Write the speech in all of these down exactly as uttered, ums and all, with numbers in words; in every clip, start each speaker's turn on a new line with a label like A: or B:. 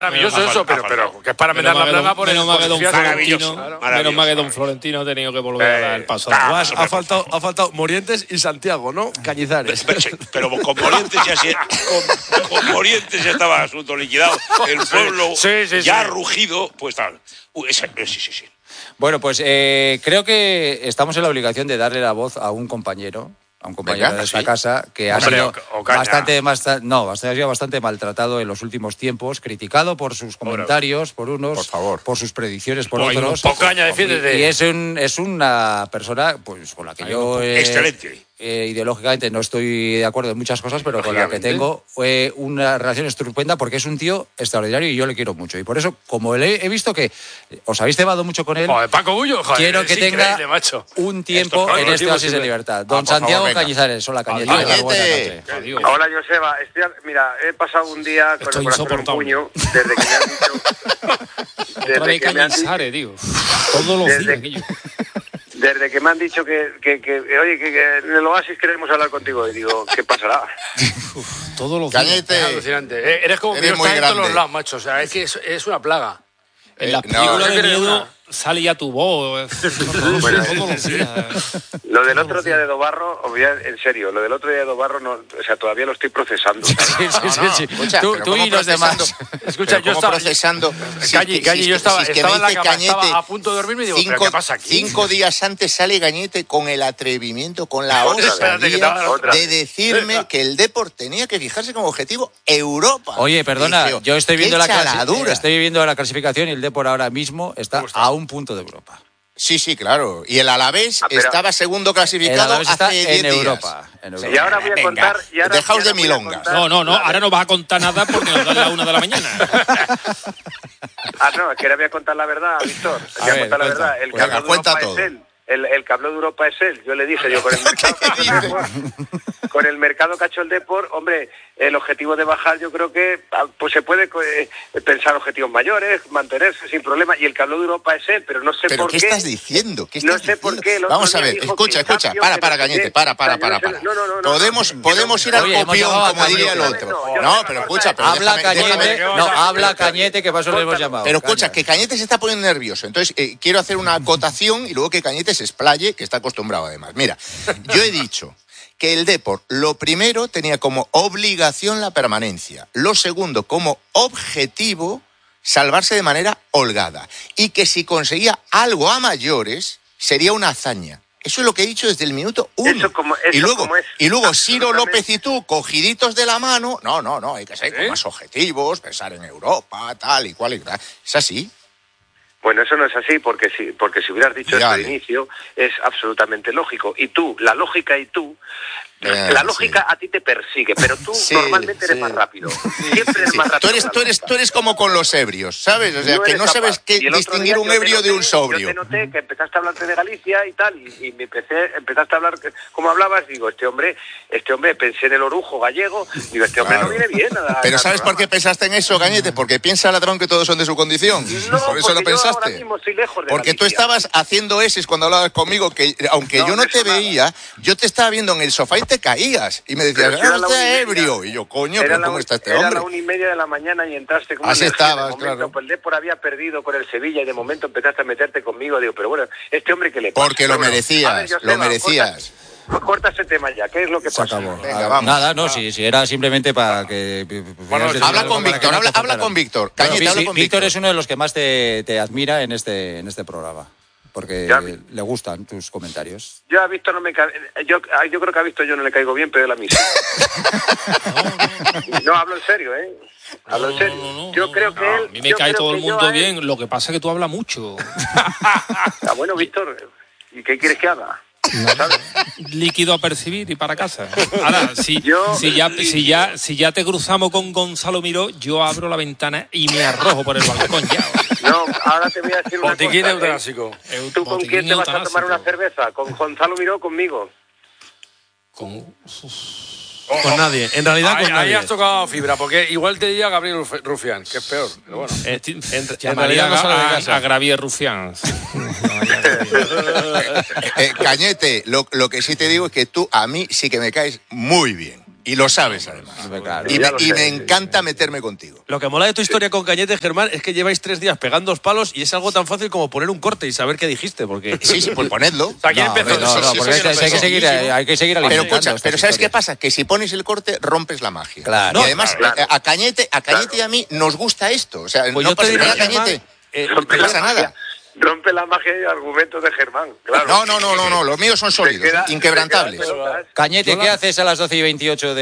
A: Maravilloso eso, pero, pero que es para meter la plaga por el
B: menos mal que don Florentino,
A: claro.
B: menos mal que don Florentino ha tenido que volver eh, a dar el paso.
C: Ah, más, ha faltado, ha faltado Morientes y Santiago, ¿no? Cañizares.
D: Pero, pero, pero con Morientes ya se, con, con Morientes ya estaba el asunto liquidado. El pueblo sí, sí, sí, ya sí. rugido, pues tal. Uh, ese, sí, sí, sí.
E: Bueno, pues eh, creo que estamos en la obligación de darle la voz a un compañero. A un compañero Venga, de esta ¿sí? casa que Hombre, ha sido o, o bastante, bastante, no, bastante, ha sido bastante maltratado en los últimos tiempos, criticado por sus comentarios, por unos, por, favor. por sus predicciones, por no, otros.
A: Un caña, defiéndete.
E: Y, y es, un, es una persona pues con la que hay yo...
D: Eh, excelente.
E: Eh, ideológicamente no estoy de acuerdo en muchas cosas, pero con la que tengo fue una relación estupenda porque es un tío extraordinario y yo le quiero mucho. Y por eso, como le he visto que os habéis cebado mucho con él,
A: joder, Paco Bullo, joder,
E: quiero que tenga
A: macho.
E: un tiempo en este oasis de libertad. Don ah, Santiago favor, Cañizares, hola Cañete.
F: Hola Joseba, Estoy, mira, he pasado un día con Estoy el corazón en puño desde que me han dicho...
B: desde que me han dicho... tío. Todos los días aquello.
F: Desde que me han dicho que, que, que oye, que, que en el Oasis queremos hablar contigo. Y digo, ¿qué pasará?
B: Uf, todos los
A: Cañete. Es alucinante. Eres como
D: Eres
A: que está en todos los lados, macho. O sea, es que es, es una plaga.
B: En las películas no, de miedo sale ya tu voz.
F: Bueno, todos los días. Lo del otro día de Dobarro, en serio, lo del otro día de Dobarro, no, o sea, todavía lo estoy procesando.
E: Sí, sí, sí. sí, sí.
C: Escucha,
E: tú tú y los demás.
C: Escucha, yo estaba procesando.
A: Cañi, si, Cañi, si, yo estaba, si estaba en la cama, Cañete, estaba a punto de dormirme y digo,
C: cinco,
A: ¿pero qué pasa aquí?
C: Cinco días antes sale Cañete con el atrevimiento, con la osadía de decirme que el Depor tenía que fijarse como objetivo Europa.
E: Oye, perdona, Dice, yo estoy viendo, la clasi- estoy viendo la clasificación y el Depor ahora mismo está a un punto de Europa.
C: Sí, sí, claro. Y el Alavés ah, estaba segundo clasificado hace
E: en Europa, en Europa.
F: Y ahora voy a contar... Y ahora,
C: Dejaos
F: y ahora
C: de milongas.
B: No, no, no. Ahora no vas a contar nada porque nos dan la una de la mañana.
F: Ah, no, es que ahora voy a contar la verdad, Víctor. Voy a, a ver, contar la cuenta, verdad. El
C: pues venga, cuenta todo.
F: Es él. El, el que habló de Europa es él. Yo le dije, yo con el mercado que ha hecho el con el mercado que ha hecho el Depor, hombre, el objetivo de bajar yo creo que pues se puede eh, pensar objetivos mayores, mantenerse sin problema, y el que habló de Europa es él, pero no sé
C: ¿Pero
F: por
C: qué.
F: qué.
C: estás diciendo? ¿Qué estás
F: no sé
C: diciendo?
F: por qué.
C: Vamos a ver, escucha, escucha, para, para, Cañete, para, para, para, para.
F: No, no, no,
C: podemos
F: no,
C: podemos ir al
E: Oye,
C: copión, como diría el otro. No, no, pero escucha, pero
E: habla
C: déjame,
E: Cañete,
C: déjame,
E: no, habla Cañete, que para eso le hemos llamado.
C: Pero escucha, que Cañete se está poniendo nervioso, entonces eh, quiero hacer una acotación y luego que Cañete se explaye, que está acostumbrado además. Mira, yo he dicho que el Depor, lo primero, tenía como obligación la permanencia. Lo segundo, como objetivo, salvarse de manera holgada. Y que si conseguía algo a mayores, sería una hazaña. Eso es lo que he dicho desde el minuto uno.
F: Eso como, eso
C: y luego,
F: como es,
C: y luego Ciro López y tú, cogiditos de la mano, no, no, no, hay que ser ¿Eh? con más objetivos, pensar en Europa, tal y cual y tal. Es así.
F: Bueno, eso no es así, porque si, porque si hubieras dicho esto de inicio, es absolutamente lógico. Y tú, la lógica y tú, eh, la lógica sí. a ti te persigue, pero tú sí, normalmente eres sí. más rápido. Siempre eres sí. más rápido.
C: Tú eres, tú, eres, tú eres como con los ebrios, ¿sabes? O sea, no que no sabes qué distinguir un ebrio noté, de un sobrio.
F: Yo te noté que empezaste a hablar de Galicia y tal, y, y me empecé, empezaste a hablar, como hablabas, digo, este hombre, este hombre, pensé en el orujo gallego, digo, este hombre claro. no viene bien. Nada,
C: pero ¿sabes por qué pensaste en eso, Cañete? Porque piensa el ladrón que todos son de su condición.
F: No,
C: por eso lo pensaste.
F: Ahora mismo estoy lejos de
C: Porque
F: Galicia.
C: Tú estabas haciendo eses cuando hablabas conmigo, que aunque no, yo no te veía, nada. Yo te estaba viendo en el sofá y te caías. Y me decías, ah, usted ebrio. Y yo, coño, pero ¿cómo está este
F: era
C: hombre?
F: Era la una y media de la mañana y entraste como
C: así estabas,
F: momento,
C: claro.
F: Pues el Depor había perdido con el Sevilla y de momento empezaste a meterte conmigo. Digo, pero bueno, este hombre que le pasa.
C: Porque lo
F: bueno,
C: merecías,
F: ver, Joseba,
C: lo merecías.
F: Corta, corta ese tema ya, ¿qué es lo que
E: Se
F: pasa?
E: acabó.
C: Venga, vamos.
E: Nada, no, si, si era simplemente para que...
C: Bueno, habla con Víctor, habla, habla con Víctor. Cañete,
E: bueno,
C: habla con
E: Víctor
C: Víctor
E: es uno de los que más te, te admira en este, en este programa. Porque ya, le gustan tus comentarios.
F: Yo a Víctor no me ca... yo, yo creo que a Víctor yo no le caigo bien, pero él a mí sí. no, no. no, hablo en serio, ¿eh? Hablo
B: no,
F: en serio.
B: No, no,
F: yo
B: no,
F: creo
B: no,
F: que él...
B: A mí me cae todo el mundo él... bien, lo que pasa es que tú hablas mucho.
F: Ah, bueno, Víctor, ¿y qué quieres que haga? ¿Sabes?
B: Líquido a percibir y para casa. Ahora, si,
F: yo,
B: si, ya, si, ya, si ya te cruzamos con Gonzalo Miró, yo abro la ventana y me arrojo por el balcón ya.
F: No, ahora te voy a decir una
A: botiquín
F: cosa.
A: Eutanásico.
F: ¿eh? ¿Tú con quién te vas a tomar una cerveza? ¿Con Gonzalo Miró o conmigo?
B: Con...
C: Con nadie, en realidad
A: ahí,
C: con nadie.
A: Ahí has tocado fibra, porque igual te diría Gabriel Rufián, que es peor. Pero bueno.
B: Eh, en, en realidad no sale de casa. A, a Gabriel Rufián.
C: eh, eh, Cañete, lo, lo que sí te digo es que tú a mí sí que me caes muy bien. Y lo sabes, además.
E: Claro.
C: Y, me, y me encanta meterme contigo.
A: Lo que mola de tu historia con Cañete, Germán, es que lleváis tres días pegando palos y es algo tan fácil como poner un corte y saber qué dijiste. Porque...
C: Sí, sí, pues ponedlo.
A: O sea, ¿quién
E: no,
A: empezó?
E: No, no, no, porque hay, hay, que seguir, hay que seguir alimentando.
C: Pero escucha, pero ¿sabes qué pasa? Que si pones el corte, rompes la magia.
E: Claro.
C: Y además,
F: claro, claro.
C: a Cañete, a Cañete
F: Claro.
C: y a mí nos gusta esto. O sea,
A: Pues
C: no
A: yo te
C: pasa
A: diría,
C: nada,
A: Germán,
C: Cañete.
A: eh,
C: No pasa nada.
F: Rompe la magia y argumentos de Germán, claro.
C: No, no, no, no, no, los míos son sólidos,
F: queda-
C: inquebrantables.
F: te quedas-
E: Cañete,
A: Yo
E: ¿qué
A: la-
E: haces a las doce y veintiocho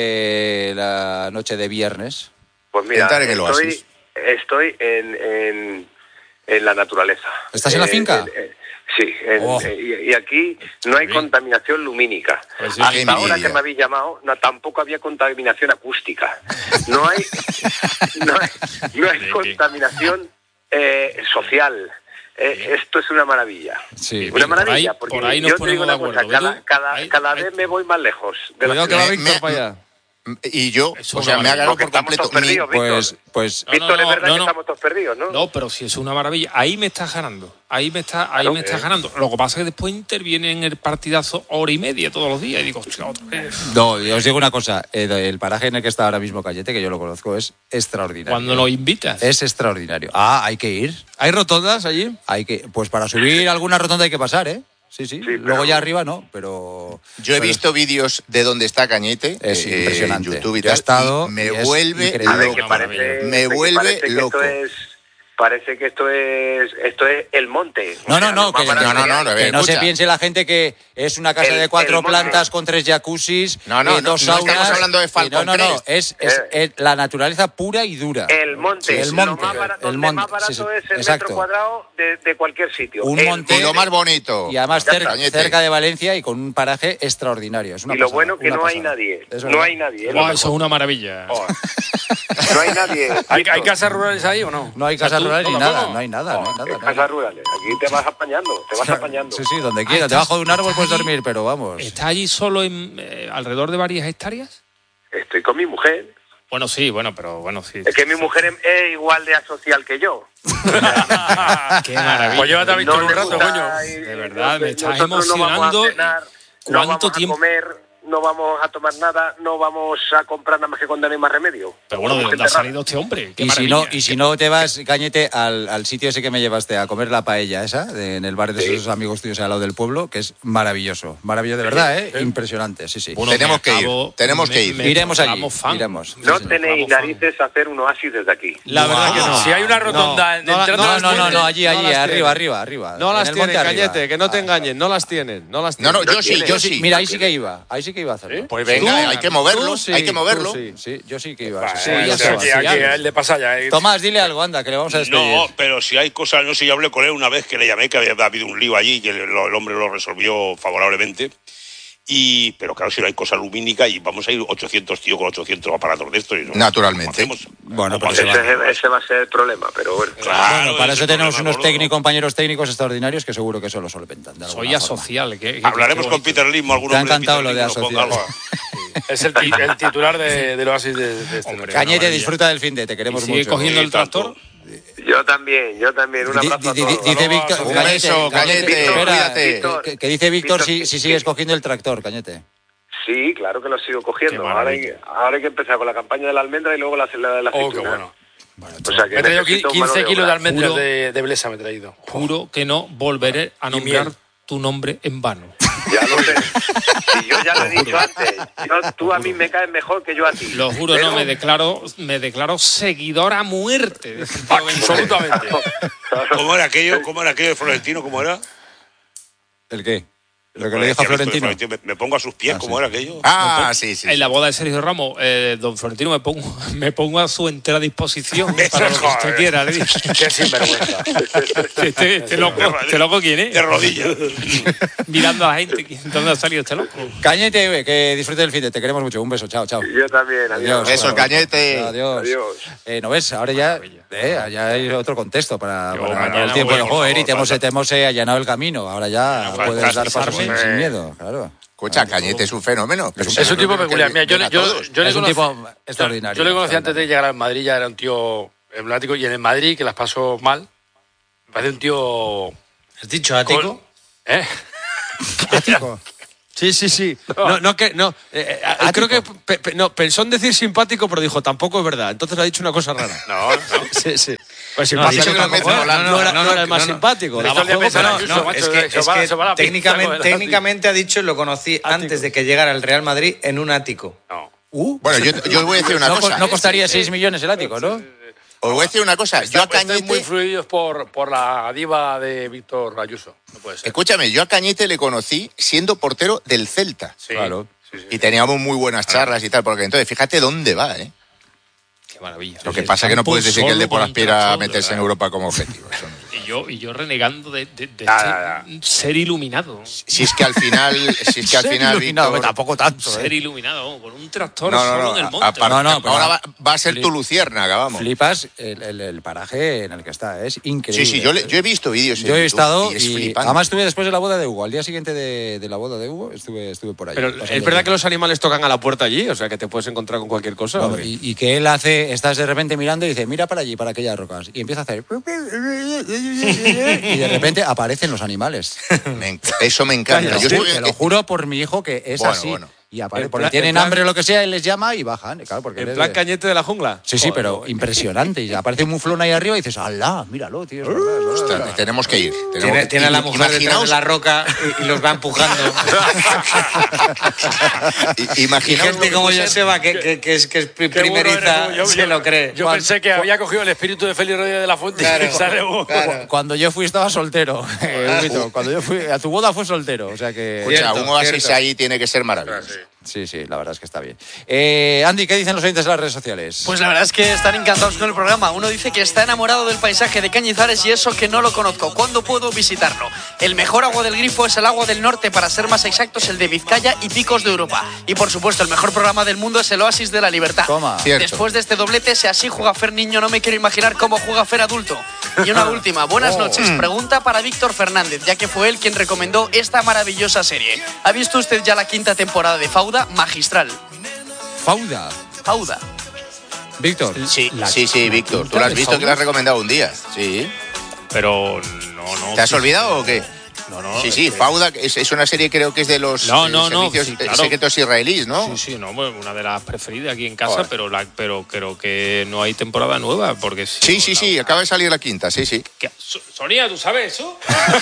E: de la noche de viernes?
F: Pues mira,
C: Entrar en el
F: estoy,
C: oasis.
F: estoy en, en, en la naturaleza.
E: ¿Estás en la
F: Eh,
E: finca?
F: en- en- sí, en-
E: Oh.
F: eh, y, y aquí no hay contaminación lumínica.
A: Pues sí,
F: Hasta
C: qué
F: ahora
C: envidia.
F: que me habéis llamado, no, tampoco había contaminación acústica. No hay, no hay, no hay contaminación eh, social. Eh, esto es una maravilla.
E: Sí.
F: Una maravilla,
A: por ahí-
F: porque
A: por ahí nos
F: yo te digo
A: ponemos de
F: una cosa,
A: acuerdo.
F: cada,
A: ¿Ves tú?
F: cada,
A: Ahí-
F: cada
A: ahí-
F: vez me voy más lejos de la
A: Cuidado que va
C: Me-
A: Víctor
C: me-
A: para allá.
C: Y yo,
A: Es
C: o
A: una
C: sea, me ha
A: maravilla.
C: ganado
F: Porque
C: por
F: estamos
C: completo.
F: todos
C: Mi-
F: perdidos, Víctor.
E: Pues, pues
A: No,
F: Víctor,
A: no,
F: es verdad
A: no,
F: que
A: no.
F: estamos todos perdidos, ¿no?
A: No, pero si es una maravilla. Ahí me estás ganando. Ahí me está, ahí
F: Claro,
A: me estás
F: eh.
A: ganando. Lo que pasa es que después interviene en el partidazo hora y media todos los días. Y digo, hostia, otra vez.
E: no, yo os digo una cosa. El, el paraje en el que está ahora mismo Cañete, que yo lo conozco, es extraordinario.
A: Cuando nos invitas.
E: Es extraordinario. Ah, hay que ir.
B: ¿Hay rotondas allí?
E: Hay que, pues para subir alguna rotonda hay que pasar, ¿eh? Sí, sí.
F: pero-
E: Luego ya arriba no, pero...
C: Yo he
E: pero
C: visto vídeos de donde está Cañete
E: Es
C: eh,
E: impresionante.
C: en YouTube y
E: Yo he
C: tal,
E: estado
C: y me
E: y es
C: vuelve
E: increíble.
F: A ver,
C: loco.
F: que parece,
C: Me
F: que
C: vuelve
F: parece que
C: loco.
F: Esto es, parece que esto es, esto es el monte. O
E: No,
F: sea,
E: no, no,
F: lo más
E: que,
F: barato
C: no, no,
F: que
C: no,
F: hay.
C: no, a
E: que
C: ver,
E: no se
C: escucha.
E: piense la gente que es una casa
F: El-
E: de cuatro
F: el monte.
E: plantas con tres jacuzzis,
C: No, no,
E: eh,
C: no,
E: dos
C: no
E: saunas.
C: estamos hablando de
E: y
C: Falcon
E: No, no, no,
C: Crest.
E: es, es,
F: Eh.
E: es la naturaleza pura y dura.
F: El monte,
E: Sí, el
F: lo
E: monte,
F: más barato,
E: el
F: donde
E: monte,
F: más barato
E: sí, sí,
F: es el
E: exacto.
F: metro cuadrado de, de cualquier sitio.
E: Un
F: El
E: monte-
C: Y lo más bonito.
E: Y además
F: Ya
E: cerca,
C: está.
E: cerca de Valencia y con un paraje extraordinario. Es una
F: Y lo
E: pasada,
F: bueno que
E: una
F: no hay
E: pasada.
F: nadie.
E: Eso es
F: No
E: verdad.
F: hay nadie. es lo
A: Buah,
F: mejor.
A: eso es una maravilla.
F: No hay nadie.
A: ¿Hay, ¿Hay
F: Víctor.
A: casas rurales ahí o no?
E: No hay
A: O sea,
E: casas
A: tú-
E: rurales ni
A: no,
E: nada,
A: no.
E: no hay nada, no hay nada.
F: ¿Qué
E: no hay
F: casas rurales? Aquí te vas apañando, te vas apañando.
E: Sí, sí, donde
A: Ah,
E: quieras.
A: estás-
E: Debajo de un árbol
A: estás
E: puedes
A: allí.
E: dormir, pero vamos.
A: ¿Estás allí solo en eh, alrededor de varias hectáreas?
F: Estoy con mi mujer.
A: Bueno, sí, bueno, pero bueno, sí.
F: Es que mi mujer es- es igual de asocial que yo.
A: Qué maravilla.
B: Pues llévate a Víctor
F: No
B: un
F: le
B: rato,
F: gusta
B: coño.
F: ir-
A: De verdad, me estás
F: nosotros no vamos a
A: emocionando.
F: cenar, no
A: ¿Cuánto
F: vamos
A: tiempo?
F: a comer, no vamos a tomar nada, no vamos a comprar nada más que cuando no hay más remedio.
A: Pero bueno, ¿de
F: Somos
A: dónde ha
F: gente rara.
A: salido este hombre? Qué
E: Y si,
A: maravilla.
E: no, y si no te vas, Cañete, al, al sitio ese que me llevaste a comer la paella esa, de- en el bar de
F: Sí.
E: esos amigos tuyos al lado del pueblo, que es maravilloso. Maravilloso, de verdad, ¿eh? Impresionante, sí, sí.
A: Bueno,
C: Tenemos
A: me
C: que ir,
A: acabo-
C: tenemos
A: me-
C: que ir.
A: me
E: Iremos allí,
A: proclamo fan.
E: iremos.
F: No
E: Sí, sí.
F: tenéis
A: Vamos, fan.
F: narices a hacer un oasis desde aquí.
B: La verdad que no.
A: Si hay una rotonda
B: No, no,
A: entrando
E: No,
A: al
E: no, no,
A: puente-
E: no, allí,
B: no
E: allí,
B: las
E: arriba,
B: tienen.
E: arriba, arriba.
B: No
E: en
B: las
E: el
B: tienen,
E: monte arriba.
B: Cañete, que no te engañen, no las tienen, no las
C: No,
B: tienen.
C: no, yo sí, yo sí.
E: Mira, ahí sí que iba, ahí sí que iba a hacerlo.
C: Pues venga,
B: Tú-
C: hay que moverlo,
B: tú sí,
C: hay que moverlo.
B: tú sí.
E: Sí, yo sí que iba.
A: Vale,
E: sí,
A: o
E: ya
A: sea,
E: se va,
A: aquí-
E: sí,
A: aquí
E: ya.
A: el de pasalla. eh.
E: Tomás, dile algo, anda, que le vamos a despedir.
D: No, pero si hay cosas, no sé, yo hablé con él una vez que le llamé, que había habido un lío allí, que el, el hombre lo resolvió favorablemente. Y, pero claro, si no hay cosa lumínica y vamos a ir ochocientos tíos con ochocientos aparatos de estos. Y no,
C: Naturalmente.
D: ¿cómo hacemos?
E: Bueno,
D: ¿Cómo
E: pero se
D: hacemos?
F: Ese, ese va a ser el problema, pero bueno.
D: Claro,
E: Bueno, para
D: ese
E: eso tenemos
D: problema,
E: unos
D: gordo.
E: técnicos, compañeros técnicos extraordinarios que seguro que eso lo solventan. de alguna
A: Soy
E: forma.
A: asocial. que- que-
D: Hablaremos
A: qué
D: con
A: bonito.
D: Peter Lim, algún
E: Te ha
D: hombre
E: encantado
D: Peter
E: lo de
D: Lim que nos ponga
E: asociar.
D: algo.
A: Es el, ti- el titular de, del oasis de, de este. Hombre,
E: Cañete,
A: una maravilla.
E: disfruta del fin de, te queremos
A: ¿Y sigue
E: mucho.
A: cogiendo el
D: Sí, tanto.
A: tractor?
F: Yo también, yo también. Un
E: Di-
F: abrazo a
E: di- di-
F: todos.
E: Dice
A: Hasta luego,
E: Víctor,
C: Un
E: Cañete,
C: beso,
E: Cañete,
C: Cañete,
E: espera,
C: cuídate.
F: Víctor,
E: que, que dice Víctor si,
F: Víctor,
E: si
F: sí,
E: sigues
F: sí.
E: cogiendo el tractor, Cañete.
F: Sí, claro que lo sigo cogiendo.
A: Qué
F: Ahora hay,
A: maravilla.
F: ahora hay que empezar con la campaña de la almendra y luego la, la de la
A: Oh, qué
F: aceituna.
A: bueno.
F: O sea, que
A: Me he traído
F: necesito
A: quince
F: mano de
A: kilos de
F: obra.
A: almendras
B: Juro.
A: de, de Blesa, me he traído.
B: Juro que no volveré a
A: Y
B: nombrar
A: miel.
B: tu nombre en vano.
F: Ya lo sé. Si yo ya lo he dicho antes. Yo- tú a mí me caes mejor que yo a ti.
B: Lo juro,
F: Pero-
B: no, me declaro, me declaro seguidor a muerte. de Santiago Benítez.
A: Absolutamente.
D: ¿Cómo era aquello? ¿Cómo era aquello de Florentino? ¿Cómo era?
E: ¿El qué? Lo que
D: Bueno,
E: le dijo a
D: decía esto de
E: Florentino.
D: Me, me pongo a sus pies,
E: Ah,
D: ¿cómo
E: sí.
D: era aquello?
C: Ah, sí, sí.
B: En la boda de Sergio Ramos, eh, don Florentino, me pongo, me pongo a su entera disposición para lo que usted
A: Joder.
B: quiera. Le dije.
A: Qué sinvergüenza.
B: Este, este loco, este loco, ¿quién
D: De
B: es?
D: rodillas.
B: Mirando a la gente, ¿dónde ha salido este loco?
E: Cañete, que disfrute del fin de, te queremos mucho. Un beso, chao, chao.
F: Yo también. Adiós.
C: Eso, Cañete.
E: Adiós.
F: Adiós.
E: Eh, ¿No ves? Ahora ya, eh, ya hay otro contexto para,
A: Yo
E: para
A: mañana
E: el tiempo
A: voy,
E: de
A: por
E: joder
A: favor,
E: y te hemos,
D: falta.
E: te hemos eh, allanado el camino. Ahora ya
D: falta
E: puedes dar pasos sin,
A: pisarme.
E: sin miedo, claro.
C: Escucha, Cañete es un fenómeno.
A: Es un tipo
C: fenómeno
A: peculiar.
C: que
A: Mira, yo,
C: llega a
A: yo,
C: todos.
A: yo le
E: Es un
A: conocí-
E: tipo extraordinario.
A: Yo le conocí antes de llegar a Madrid, ya era un tío emblemático. Y en el Madrid, que las pasó mal, me parece un tío.
G: ¿Has dicho ático?
A: ¿Eh?
E: Ático.
A: Sí, sí, sí. No, no, que, no. Eh, eh, creo que pe, pe, no, pensó en decir simpático, pero dijo, tampoco es verdad. Entonces ha dicho una cosa rara.
D: No, no.
A: Sí, sí. Pues
C: No,
A: simpático
C: no,
A: tampoco,
C: no,
A: no, no, era, no era el más
G: no, no.
A: simpático.
G: No,
A: Daba juego, pero-
G: no, no, es que, es que técnicamente, técnicamente ha dicho, lo conocí ático. Antes de que llegara al Real Madrid en un ático.
D: No.
C: Uh, bueno, yo, yo os voy a decir una
E: no,
C: cosa.
E: No costaría seis millones el ático, ¿no?
C: Os voy a decir una cosa. Yo a Cañete...
H: Están muy influidos por, por la diva de Víctor Ayuso. No puede ser.
C: Escúchame, yo a Cañete le conocí siendo portero del Celta.
H: Sí,
E: Claro.
H: sí, sí.
C: Y teníamos muy buenas charlas y tal, porque entonces fíjate dónde va, ¿eh?
B: Qué maravilla.
C: Lo que pasa es que no puedes decir que el Depor aspira a meterse en
B: Europa.
C: Europa como objetivo. Eso no.
B: Y yo, y yo renegando de, de, de
D: Ah,
B: ser, ser iluminado.
C: Si es que al final, si es que al
E: Ser
C: final,
E: iluminado,
C: Víctor...
E: tampoco tanto,
B: Ser
E: ¿eh?
B: iluminado, con un tractor
C: No, no,
B: solo
C: no,
B: en el monte.
C: aparte,
E: No, no, pero-
C: ahora va, va a ser tu luciérnaga, vamos.
E: Flipas el, el, el paraje en el que está, es increíble.
C: Sí, sí, yo, le- yo he visto vídeos en
E: Yo he
C: YouTube
E: estado
C: y es
E: y
C: flipante.
E: además estuve después de la boda de Hugo. Al día siguiente de, de la boda de Hugo estuve, estuve por ahí.
A: Pero
E: pasando
A: es verdad
E: el
A: que los animales tocan a la puerta allí, o sea que te puedes encontrar con cualquier cosa.
E: Bueno,
A: ¿o qué?
E: y, y que él hace, estás de repente mirando y dice, mira para allí, para aquellas rocas. Y empieza a hacer... Y de repente aparecen los animales.
C: Me en- eso me encanta.
E: Te
C: Yo
E: lo,
C: estuve-
E: te lo juro por mi hijo que es
C: Bueno,
E: así.
C: bueno.
E: Y aparece,
A: En
E: porque
A: plan-
E: tienen
A: en plan-
E: hambre o lo que sea, él les llama y bajan. Claro, porque
A: En
E: él es
A: plan
E: de-
A: Cañete de la jungla.
E: Sí, sí, pero impresionante. Y aparece un muflón ahí arriba y dices, ¡alá! Míralo, tío. es verdad, es verdad, es
C: Ostras,
E: verdad".
C: tenemos que ir. tenemos
G: Tiene,
C: que-
G: tiene a la mujer detrás de
C: imaginaos,
G: la roca y, y los va empujando.
C: i-
G: Y
C: imaginaos lo
G: gente
C: que
G: como
C: puede ser-
G: Joseba, que, que, que es, que es pri-
H: Qué burro
G: primeriza,
H: eres tú. Yo-
G: se
H: yo-
G: lo cree.
H: Yo
G: Cuando-
H: pensé que había cogido el espíritu de Félix Rodríguez de la Fuente
G: Claro,
H: y sale un-
G: claro.
E: Cuando yo fui estaba soltero. eh, Huguito. Cuando yo fui a tu boda fue soltero. O sea que...
C: Escucha,
G: Cierto,
C: un oasis
G: cierto.
C: ahí tiene que ser maravilloso.
E: Sí, sí, la verdad es que está bien. Eh, Andy, ¿qué dicen los oyentes de las redes sociales?
I: Pues la verdad es que están encantados con el programa. Uno dice que está enamorado del paisaje de Cañizares y eso que no lo conozco. ¿Cuándo puedo visitarlo? El mejor agua del grifo es el agua del norte, para ser más exactos, el de Vizcaya y Picos de Europa. Y por supuesto, el mejor programa del mundo es el Oasis de la Libertad.
E: Toma.
C: Cierto.
I: Después de este doblete, si así juega Fer niño, no me quiero imaginar cómo juega Fer adulto. Y una última, buenas
C: Oh.
I: noches. Pregunta para Víctor Fernández, ya que fue él quien recomendó esta maravillosa serie. ¿Ha visto usted ya la quinta temporada de Fauda? Magistral.
E: Fauda.
I: Fauda.
E: Víctor.
C: Sí,
E: La
C: sí, sí, Víctor. Tú lo has visto que lo has recomendado un día. Sí.
B: Pero no, no.
C: ¿Te has olvidado o qué?
B: No, no.
C: Sí, sí,
B: es que-
C: Fauda es, es una serie, creo que es de los
B: No,
C: eh,
B: no, no,
C: servicios
B: sí,
C: eh,
B: claro.
C: secretos israelíes, ¿no?
B: Sí, sí, no, bueno, una de las preferidas aquí en casa,
C: Joder.
B: pero la, pero creo que no hay temporada nueva, porque si
C: Sí,
B: no,
C: sí,
B: la-
C: sí, acaba de salir la quinta, sí, sí.
B: ¿Qué? So- Sonia, ¿tú sabes eso?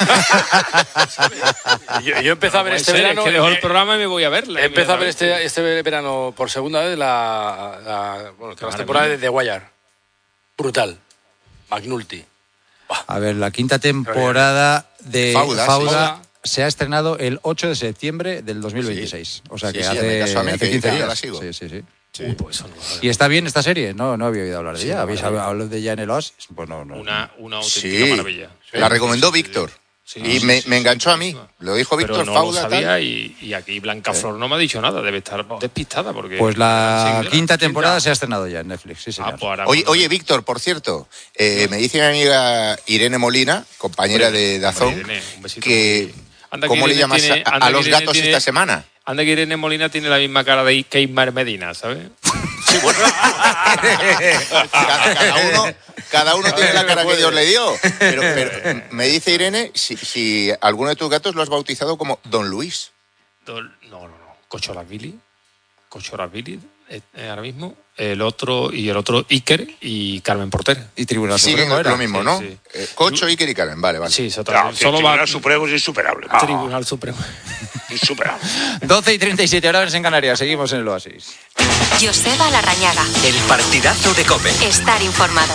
H: Yo, yo empecé a ver
B: Puede
H: este
B: ser,
H: verano.
B: es que dejo
H: eh,
B: el programa y me voy a verla.
H: Empecé a ver este, este verano por segunda vez la, la, bueno, la temporada de The Wire. Brutal. McNulty.
E: A ver, la quinta temporada de
C: Fauda,
E: Fauda,
C: sí.
E: se ha estrenado el ocho de septiembre del dos mil veintiséis. O sea
C: Sí,
E: que
C: sí,
E: hace,
C: hazme caso a mí,
E: hace
C: que
E: quince
C: ya
E: días.
C: la sigo.
E: Sí, sí, sí.
B: Uy, pues eso no lo sabía.
E: ¿Y está bien esta serie? No, no había oído hablar de
B: Sí,
E: ella.
B: una
E: ¿Habéis
B: maravilla.
E: hablado de ella en el Oasis? Pues no, no.
B: Una, una auténtica
C: Sí,
B: maravilla.
C: la recomendó
B: Sí, sí, sí.
C: Víctor.
B: Sí,
C: Y
B: sí,
C: me,
B: sí,
C: me
B: sí,
C: enganchó a mí.
B: buenísima.
C: Lo dijo
B: Pero
C: Víctor,
B: no
C: Fauda,
B: lo sabía
C: tal.
B: y, y aquí Blanca Flor no me ha dicho nada. Debe estar despistada porque...
E: Pues la
B: Sí,
E: quinta
B: sí,
E: temporada
B: sí.
E: se ha estrenado ya en Netflix, sí, señor.
B: Ah, pues ahora
C: Oye,
B: cuando-
C: oye, Víctor, por cierto, eh, me dice mi amiga Irene Molina, compañera
B: Hombre,
C: de Dazón,
B: hombre, Irene, un besito
C: que...
B: muy- Anda que
C: ¿Cómo le
B: Irene
C: llamas
B: tiene-
C: a, a
B: anda que
C: los
B: Irene
C: gatos
B: tiene-
C: esta semana?
B: Anda que Irene Molina tiene la misma cara de Keimar Medina, ¿sabes?
C: Sí, bueno. cada, cada uno, cada uno tiene la cara que Dios le dio. Pero, pero me dice Irene si, si alguno de tus gatos lo has bautizado como Don Luis.
B: No, no, no. Cochora Billy. Cochora Billy, eh, eh, ahora mismo. El otro, y el otro Iker y Carmen Porter.
E: Y Tribunal
C: Siguen
E: Supremo era.
C: lo mismo,
B: Sí,
C: ¿no?
B: sí.
C: Eh, Cocho, Iker y Karen, vale, vale.
B: Sí, eso
D: No,
B: también.
D: que el
B: Solo va
D: Tribunal Supremo es insuperable.
B: Tribunal Supremo.
D: Insuperable.
E: doce y treinta y siete horas en Canarias. Seguimos en el Oasis.
J: Joseba Larrañaga.
K: El partidazo de COPE.
J: Estar informado.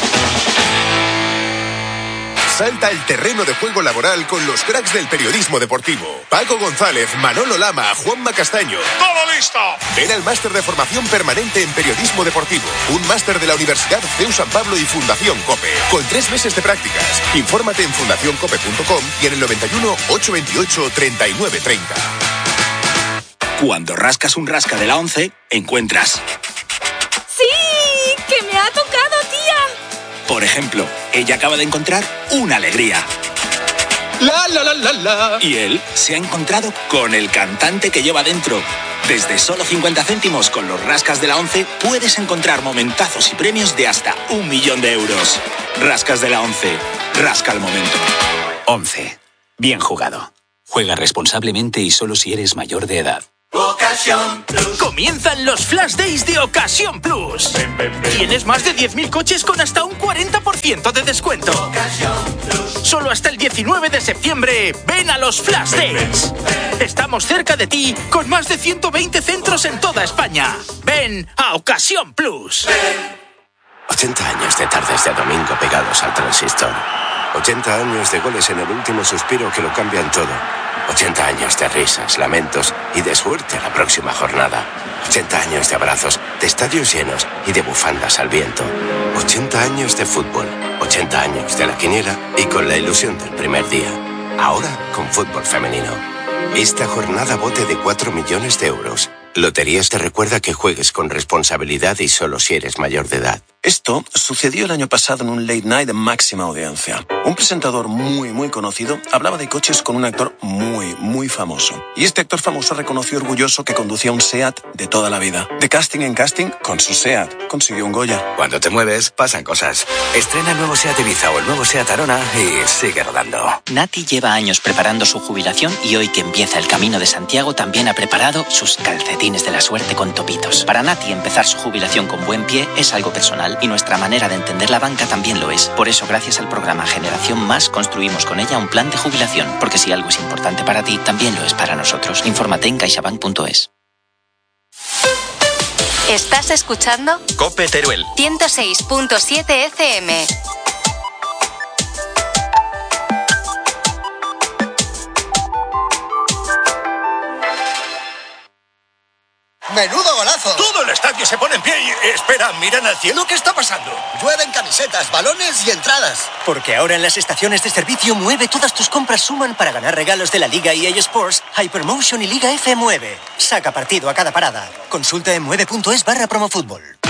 L: Salta el terreno de juego laboral con los cracks del periodismo deportivo. Paco González, Manolo Lama, Juanma Castaño.
D: ¡Todo listo!
L: Ven al máster de formación permanente en periodismo deportivo. Un máster de la Universidad C E U San Pablo y Fundación COPE. Con tres meses de prácticas. Infórmate en fundación cope punto com y en el noventa y uno, ochocientos veintiocho, treinta y nueve treinta.
K: Cuando rascas un rasca de la once, encuentras,
J: ¡Sí! ¡Que me ha tocado, tía!
K: por ejemplo, ella acaba de encontrar una alegría.
G: La, la, la, la, la.
K: Y él se ha encontrado con el cantante que lleva dentro. Desde solo cincuenta céntimos con los rascas de la once puedes encontrar momentazos y premios de hasta un millón de euros. Rascas de la once. Rasca el momento. once. Bien jugado. Juega responsablemente y solo si eres mayor de edad.
M: Ocasión Plus. Comienzan los Flash Days de Ocasión Plus. Ven, ven, ven. Tienes más de diez mil coches con hasta un cuarenta por ciento de descuento. Ocasión Plus. Solo hasta el diecinueve de septiembre. Ven a los Flash Days. Ven, ven. Estamos cerca de ti con más de ciento veinte centros en toda España. Ven a Ocasión Plus. Ven.
N: ochenta años de tardes de domingo pegados al transistor. ochenta años de goles en el último suspiro que lo cambian todo. ochenta años de risas, lamentos y de suerte a la próxima jornada. ochenta años de abrazos, de estadios llenos y de bufandas al viento. ochenta años de fútbol, ochenta años de la quiniela y con la ilusión del primer día. Ahora con fútbol femenino. Esta jornada bote de cuatro millones de euros. Loterías te recuerda que juegues con responsabilidad y solo si eres mayor de edad.
O: Esto sucedió el año pasado en un late night de máxima audiencia. Un presentador muy, muy conocido hablaba de coches con un actor muy, muy famoso. Y este actor famoso reconoció orgulloso que conducía un SEAT de toda la vida. De casting en casting, con su SEAT consiguió un Goya.
P: Cuando te mueves, pasan cosas. Estrena el nuevo SEAT Ibiza o el nuevo SEAT Arona y sigue rodando.
Q: Nati lleva años preparando su jubilación y hoy que empieza el Camino de Santiago también ha preparado sus calcetines de la suerte con topitos. Para Nati empezar su jubilación con buen pie es algo personal y nuestra manera de entender la banca también lo es. Por eso, gracias al programa Generación Más, construimos con ella un plan de jubilación, porque si algo es importante para ti, también lo es para nosotros. Infórmate en caixabank punto es.
R: ¿Estás escuchando?
K: COPE Teruel.
R: ciento seis punto siete F M.
S: ¡Menudo golazo!
T: Todo el estadio se pone en pie y... Espera, miran al cielo, ¿qué está pasando?
S: Llueven camisetas, balones y entradas.
U: Porque ahora en las estaciones de servicio Mueve todas tus compras suman para ganar regalos de la Liga E A Sports, Hypermotion y Liga F nueve. Saca partido a cada parada. Consulta en mueve punto es barra promofútbol.